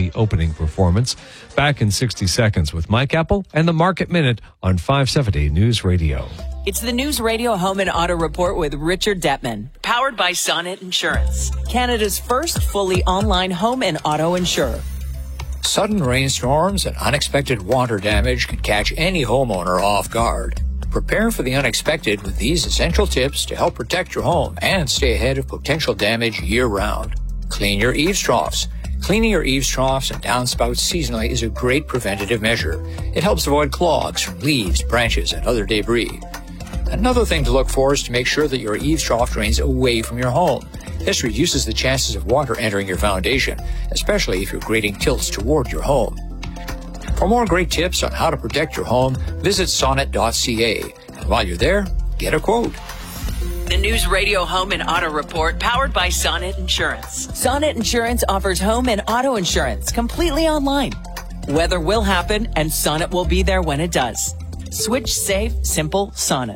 the opening performance. Back in 60 seconds with Mike Apple and the Market Minute on 570 News Radio. It's the News Radio Home and Auto Report with Richard Detman, powered by Sonnet Insurance, Canada's first fully online home and auto insurer. Sudden rainstorms and unexpected water damage can catch any homeowner off guard. Prepare for the unexpected with these essential tips to help protect your home and stay ahead of potential damage year-round. Clean your eaves troughs. Cleaning your eaves troughs and downspouts seasonally is a great preventative measure. It helps avoid clogs from leaves, branches, and other debris. Another thing to look for is to make sure that your eaves trough drains away from your home. This reduces the chances of water entering your foundation, especially if your grading tilts toward your home. For more great tips on how to protect your home, visit sonnet.ca. And while you're there, get a quote. The News Radio Home and Auto Report, powered by Sonnet Insurance. Sonnet Insurance offers home and auto insurance completely online. Weather will happen, and Sonnet will be there when it does. Switch safe, simple Sonnet.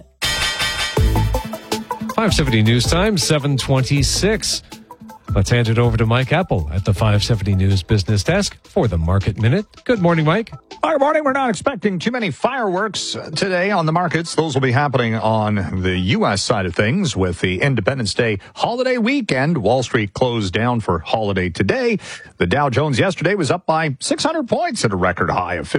570 News Time, 7:26. Let's hand it over to Mike Apple at the 570 News Business Desk for the Market Minute. Good morning, Mike. Good morning. We're not expecting too many fireworks today on the markets. Those will be happening on the U.S. side of things with the Independence Day holiday weekend. Wall Street closed down for holiday today. The Dow Jones yesterday was up by 600 points at a record high of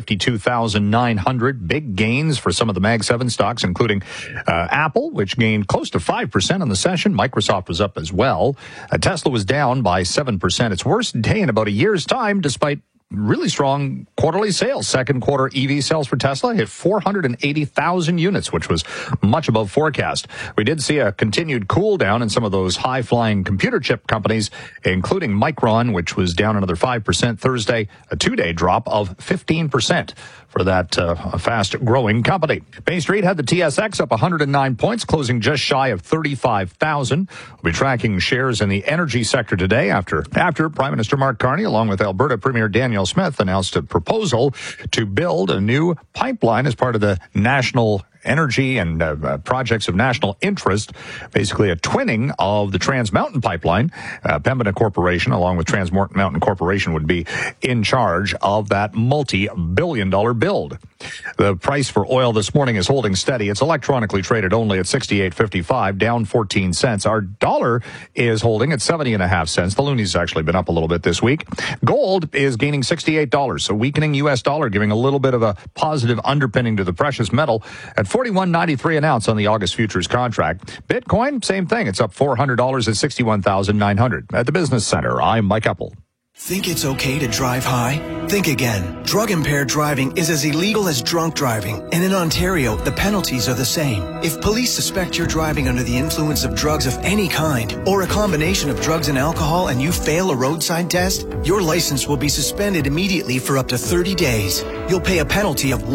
52,900. Big gains for some of the Mag 7 stocks, including Apple, which gained close to 5% on the session. Microsoft was up as well. Tesla was down by 7%. Its worst day in about a year's time, despite really strong quarterly sales. Second quarter EV sales for Tesla hit 480,000 units, which was much above forecast. We did see a continued cool down in some of those high-flying computer chip companies, including Micron, which was down another 5% Thursday, a two-day drop of 15% for that fast-growing company. Bay Street had the TSX up 109 points, closing just shy of 35,000. We'll be tracking shares in the energy sector today after Prime Minister Mark Carney, along with Alberta Premier Danielle Smith, announced a proposal to build a new pipeline as part of the national energy and projects of national interest, basically a twinning of the Trans Mountain Pipeline. Pembina Corporation, along with Trans Mountain Corporation, would be in charge of that multi-billion-dollar build. The price for oil this morning is holding steady. It's electronically traded only at $68.55, down 14 cents. Our dollar is holding at 70.5 cents. The loonie's actually been up a little bit this week. Gold is gaining $68. So weakening U.S. dollar, giving a little bit of a positive underpinning to the precious metal at $41.93 an ounce on the August futures contract. Bitcoin, same thing. It's up $400 at 61,900. At the Business Center, I'm Mike Apple. Think it's okay to drive high? Think again. Drug-impaired driving is as illegal as drunk driving, and in Ontario, the penalties are the same. If police suspect you're driving under the influence of drugs of any kind, or a combination of drugs and alcohol, and you fail a roadside test, your license will be suspended immediately for up to 30 days. You'll pay a penalty of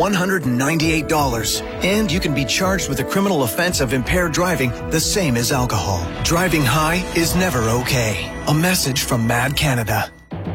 $198, and you can be charged with a criminal offense of impaired driving, the same as alcohol. Driving high is never okay. A message from Mad Canada.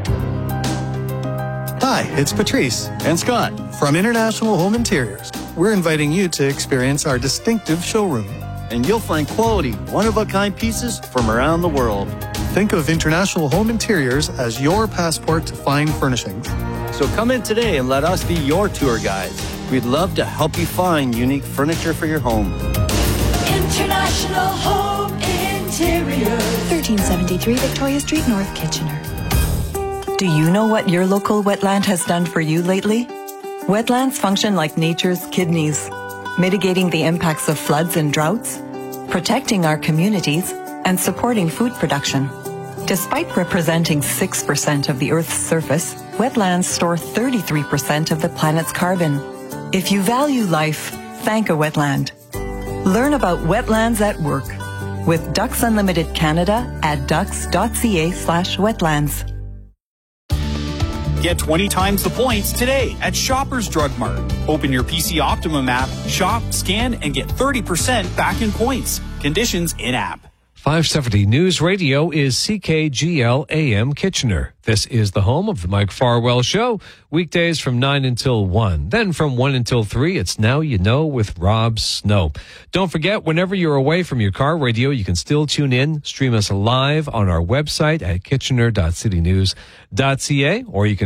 Hi, it's Patrice and Scott from International Home Interiors. We're inviting you to experience our distinctive showroom. And you'll find quality, one-of-a-kind pieces from around the world. Think of International Home Interiors as your passport to fine furnishings. So come in today and let us be your tour guides. We'd love to help you find unique furniture for your home. International Home Interiors. 1373 Victoria Street, North Kitchener. Do you know what your local wetland has done for you lately? Wetlands function like nature's kidneys, mitigating the impacts of floods and droughts, protecting our communities, and supporting food production. Despite representing 6% of the Earth's surface, wetlands store 33% of the planet's carbon. If you value life, thank a wetland. Learn about wetlands at work with Ducks Unlimited Canada at ducks.ca/wetlands. Get 20 times the points today at Shoppers Drug Mart. Open your PC Optimum app, shop, scan, and get 30% back in points. Conditions in-app. 570 News Radio is CKGL AM Kitchener. This is the home of the Mike Farwell Show. Weekdays from 9 until 1. Then from 1 until 3, it's Now You Know with Rob Snow. Don't forget, whenever you're away from your car radio, you can still tune in, stream us live on our website at kitchener.citynews.ca, or you can